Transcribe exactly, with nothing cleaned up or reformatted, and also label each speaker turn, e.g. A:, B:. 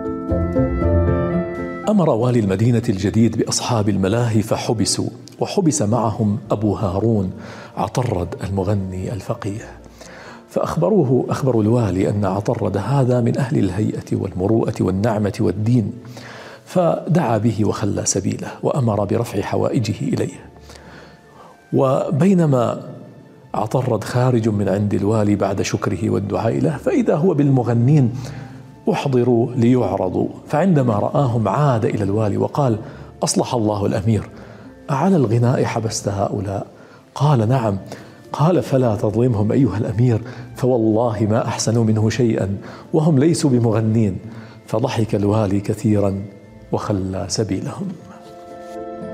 A: أمر والي المدينة الجديد بأصحاب الملاهي فحبسوا، وحبس معهم أبو هارون عطرد المغني الفقيه. فأخبروه أخبروا الوالي أن عطرد هذا من أهل الهيئة والمروءة والنعمة والدين، فدعا به وخلى سبيله وأمر برفع حوائجه إليه. وبينما عطرد خارج من عند الوالي بعد شكره والدعاء له، فإذا هو بالمغنين أحضروا ليعرضوا، فعندما رآهم عاد إلى الوالي وقال: أصلح الله الأمير، أعلى الغناء حبست هؤلاء؟ قال: نعم. قال: فلا تظلمهم أيها الأمير، فوالله ما أحسنوا منه شيئا وهم ليسوا بمغنين. فضحك الوالي كثيرا وخلى سبيلهم.